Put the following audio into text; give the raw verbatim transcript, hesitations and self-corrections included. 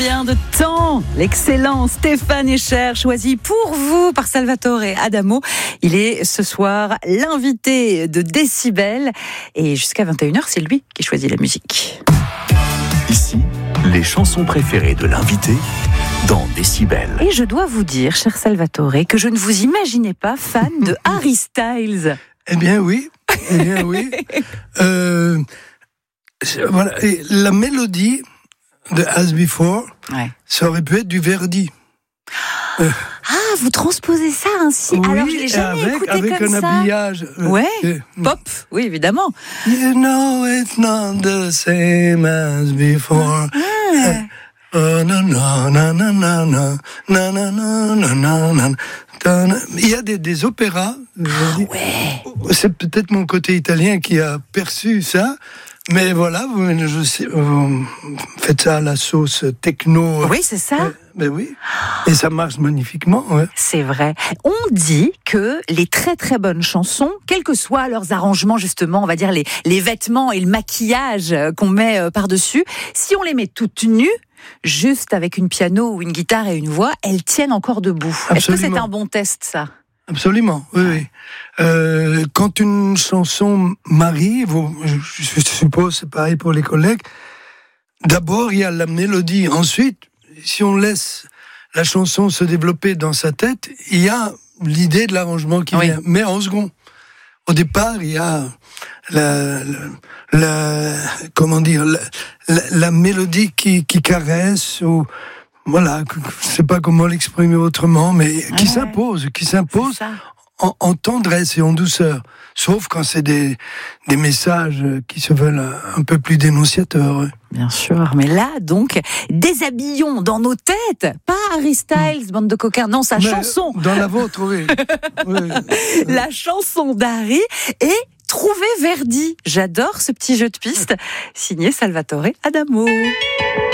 Combien de temps? L'excellent Stéphane Escher, choisi pour vous par Salvatore Adamo. Il est ce soir l'invité de Décibel. Et jusqu'à vingt et une heures, c'est lui qui choisit la musique. Ici, les chansons préférées de l'invité dans Décibel. Et je dois vous dire, cher Salvatore, que je ne vous imaginais pas fan de Harry Styles. Eh bien oui, eh bien oui. euh, voilà, et la mélodie de As Before, Ouais. ça aurait pu être du Verdi. Euh, Ah, vous transposez ça ainsi. oui, Alors, je l'ai jamais avec, écouté avec comme un ça. habillage. euh, Ouais, euh, pop, oui, évidemment. You know it's not the same as before. Ah. Oh, non, non, non, non, non, non, non, non, non, non, non, non. Il y a des, des opéras. je dis. Ouais. C'est peut-être mon côté italien qui a perçu ça. Mais voilà, vous, je sais, vous faites ça à la sauce techno. Oui, c'est ça. Euh, ben oui. Et ça marche magnifiquement. Ouais. C'est vrai. On dit que les très très bonnes chansons, quels que soient leurs arrangements justement, on va dire les, les vêtements et le maquillage qu'on met euh, par-dessus, si on les met toutes nues, juste avec une piano ou une guitare et une voix, elles tiennent encore debout. Est-ce que c'est Absolument. un bon test, ça? Absolument, oui, oui. Euh, quand une chanson m'arrive, je, je suppose c'est pareil pour les collègues, d'abord il y a la mélodie. Ensuite, si on laisse la chanson se développer dans sa tête, il y a l'idée de l'arrangement qui Oui. vient. Mais en second, au départ, il y a la, la, la comment dire, la, la, la mélodie qui, qui caresse ou voilà, je sais pas comment l'exprimer autrement, mais qui Ouais. s'impose, qui s'impose C'est ça. en, en tendresse et en douceur. Sauf quand c'est des, des messages qui se veulent un, un peu plus dénonciateurs. Bien sûr, mais là, donc, déshabillons dans nos têtes, pas Harry Styles, bande de coquins, non, sa Mais chanson, Dans la vôtre, oui. oui. la chanson d'Harry et Trouver Verdi. J'adore ce petit jeu de piste, signé Salvatore Adamo.